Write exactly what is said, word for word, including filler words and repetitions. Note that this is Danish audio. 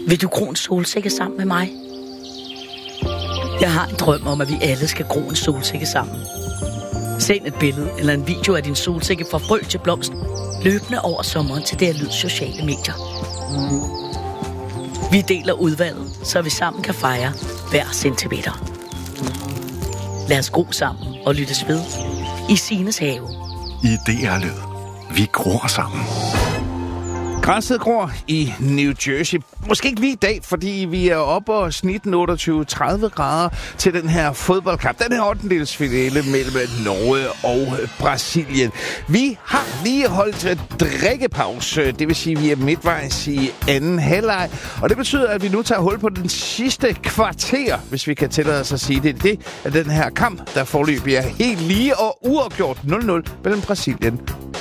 Vil du gro en solsikke sammen med mig? Jeg har en drøm om, at vi alle skal gro en solsikke sammen. Send et billede eller en video af din solsikke fra frø til blomst, løbende over sommeren til det her lyd sociale medier. Vi deler udvalget, så vi sammen kan fejre hver centimeter. Lad os gro sammen og lyttes ved i Sines have. I D R-lyd. Vi gror sammen. Græsset gror i New Jersey. Måske ikke lige i dag, fordi vi er oppe og snitten otteogtyve til tredive grader til den her fodboldkamp. Den her ottendedelsfinale mellem Norge og Brasilien. Vi har lige holdt drikkepause, det vil sige, at vi er midtvejs i anden halvleg. Og det betyder, at vi nu tager hul på den sidste kvarter, hvis vi kan tillade os at sige det. Det er den her kamp, der forløbig er helt lige og uafgjort nul nul mellem Brasilien